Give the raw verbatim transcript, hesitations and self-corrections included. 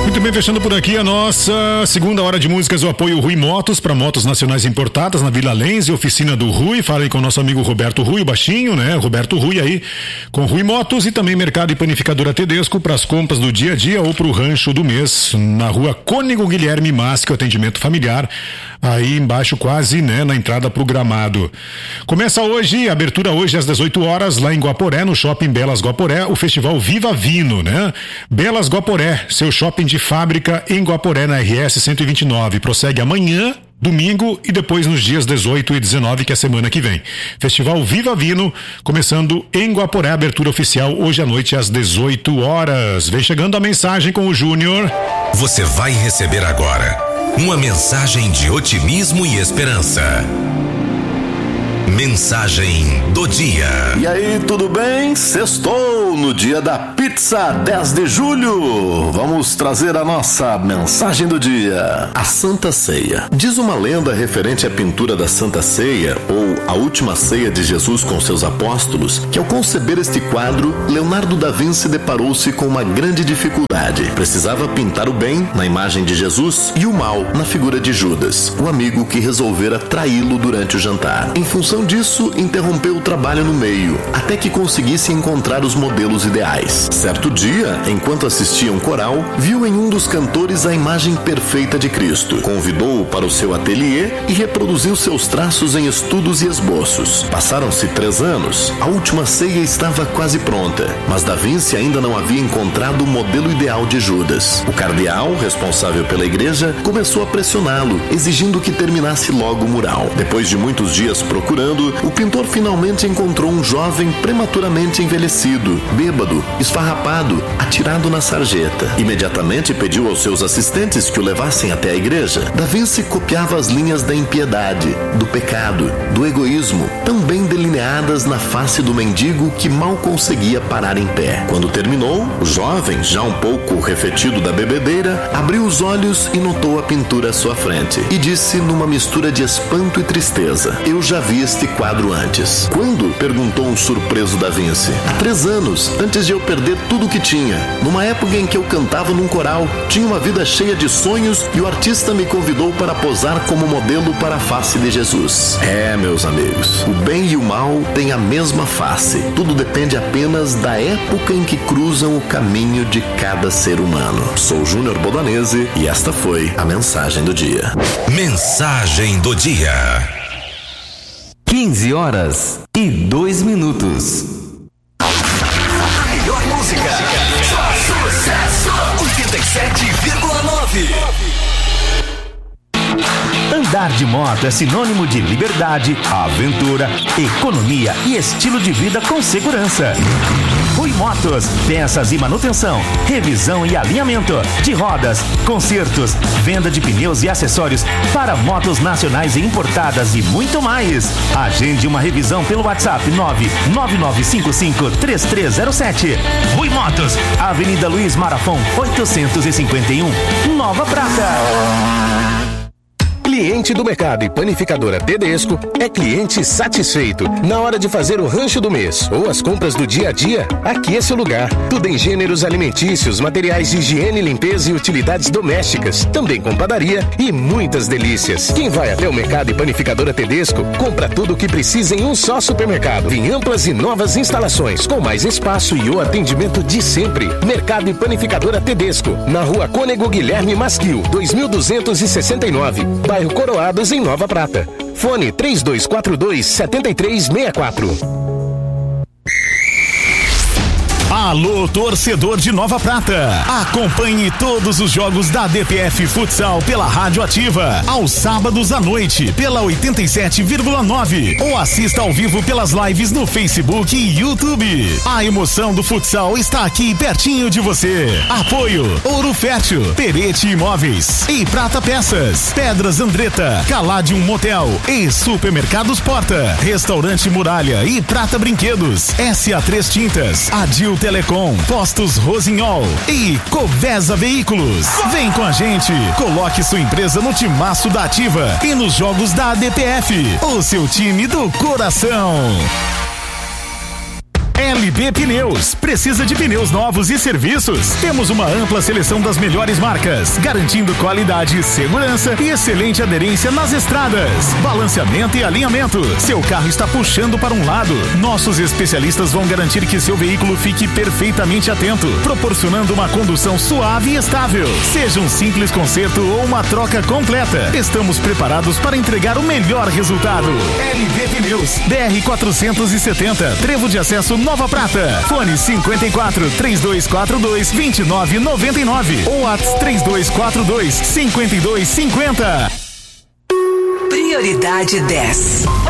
Muito bem, fechando por aqui a nossa segunda hora de músicas, o apoio Rui Motos para motos nacionais importadas na Vila Lense, oficina do Rui. Falem com o nosso amigo Roberto Rui, o baixinho, né? Roberto Rui aí, com Rui Motos, e também Mercado e Panificadora Tedesco para as compras do dia a dia ou para o rancho do mês, na rua Cônego Guilherme Masque, o atendimento familiar, aí embaixo quase, né, na entrada pro Gramado. Começa hoje, abertura hoje às dezoito horas, lá em Guaporé, no Shopping Belas Guaporé, o festival Viva Vino, né? Belas Guaporé, seu shopping de fábrica em Guaporé, na R S cento e vinte e nove. Prossegue amanhã, domingo e depois nos dias dezoito e dezenove, que é a semana que vem. Festival Viva Vino, começando em Guaporé, abertura oficial hoje à noite às dezoito horas. Vem chegando a mensagem com o Júnior. Você vai receber agora uma mensagem de otimismo e esperança. Mensagem do dia. E aí, tudo bem? Sextou no dia da pizza, dez de julho. Vamos trazer a nossa mensagem do dia. A Santa Ceia. Diz uma lenda referente à pintura da Santa Ceia, ou a última ceia de Jesus com seus apóstolos, que ao conceber este quadro, Leonardo da Vinci deparou-se com uma grande dificuldade. Precisava pintar o bem na imagem de Jesus e o mal na figura de Judas, o amigo que resolvera traí-lo durante o jantar. Em função disso, interrompeu o trabalho no meio, até que conseguisse encontrar os modelos ideais. Certo dia, enquanto assistia um coral, viu em um dos cantores a imagem perfeita de Cristo. Convidou-o para o seu ateliê e reproduziu seus traços em estudos e esboços. Passaram-se três anos. A última ceia estava quase pronta, mas Da Vinci ainda não havia encontrado o modelo ideal de Judas. O cardeal, responsável pela igreja, começou a pressioná-lo, exigindo que terminasse logo o mural. Depois de muitos dias procurando, o pintor finalmente encontrou um jovem prematuramente envelhecido, bêbado, esfarrapado, atirado na sarjeta. Imediatamente pediu aos seus assistentes que o levassem até a igreja. Da Vinci copiava as linhas da impiedade, do pecado, do egoísmo, tão bem delineadas na face do mendigo que mal conseguia parar em pé. Quando terminou, o jovem, já um pouco refetido da bebedeira, abriu os olhos e notou a pintura à sua frente e disse numa mistura de espanto e tristeza: "Eu já vi este quadro antes." "Quando?" perguntou um surpreso Da Vinci. "Há três anos, antes de eu perder tudo o que tinha. Numa época em que eu cantava num coral, tinha uma vida cheia de sonhos e o artista me convidou para posar como modelo para a face de Jesus." É, meus amigos, o bem e o mal têm a mesma face. Tudo depende apenas da época em que cruzam o caminho de cada ser humano. Sou Júnior Bodanese e esta foi a mensagem do dia. Mensagem do dia. quinze horas e dois minutos. A melhor música. Só sucesso. oitenta e sete vírgula nove. Andar de moto é sinônimo de liberdade, aventura, economia e estilo de vida com segurança. Rui Motos, peças e manutenção, revisão e alinhamento de rodas, consertos, venda de pneus e acessórios para motos nacionais e importadas e muito mais. Agende uma revisão pelo WhatsApp nove nove nove cinco cinco três três zero sete. Rui Motos, Avenida Luiz Marafon, oitocentos e cinquenta e um, Nova Prata. Cliente do Mercado e Panificadora Tedesco é cliente satisfeito. Na hora de fazer o rancho do mês ou as compras do dia a dia, aqui é seu lugar. Tudo em gêneros alimentícios, materiais de higiene, limpeza e utilidades domésticas. Também com padaria e muitas delícias. Quem vai até o Mercado e Panificadora Tedesco, compra tudo o que precisa em um só supermercado. Em amplas e novas instalações, com mais espaço e o atendimento de sempre. Mercado e Panificadora Tedesco, na rua Cônego Guilherme Masquil, dois mil duzentos e sessenta e nove, bairro Coroados, em Nova Prata. Fone três dois quatro dois, sete três seis quatro. Alô, torcedor de Nova Prata. Acompanhe todos os jogos da D P F Futsal pela Rádio Ativa, aos sábados à noite, pela oitenta e sete vírgula nove. Ou assista ao vivo pelas lives no Facebook e YouTube. A emoção do futsal está aqui pertinho de você. Apoio Ouro Fértil, Perete Imóveis e Prata Peças, Pedras Andretta, Caladium Motel e Supermercados Porta, Restaurante Muralha e Prata Brinquedos, S A três Tintas, Adil Telecom, Postos Rosinhol e Covesa Veículos. Vem com a gente, coloque sua empresa no timaço da Ativa e nos jogos da A D P F, o seu time do coração. L L B Pneus. Precisa de pneus novos e serviços? Temos uma ampla seleção das melhores marcas, garantindo qualidade, segurança e excelente aderência nas estradas. Balanceamento e alinhamento. Seu carro está puxando para um lado. Nossos especialistas vão garantir que seu veículo fique perfeitamente atento, proporcionando uma condução suave e estável. Seja um simples conserto ou uma troca completa, estamos preparados para entregar o melhor resultado. L B Pneus, B R quatrocentos e setenta, Trevo de Acesso Nova Prata. Fone cinquenta e quatro, três dois quatro dois, vinte e nove noventa e nove ou WhatsApp três dois quatro dois, cinquenta e dois cinquenta. Prioridade dez.